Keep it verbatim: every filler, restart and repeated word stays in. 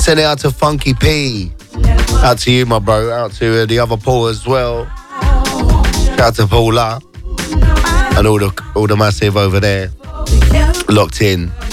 Send it out to Funky P. Out to you, my bro. Out to uh, the other Paul as well. Shout out to Paula and all the all the massive over there, locked in.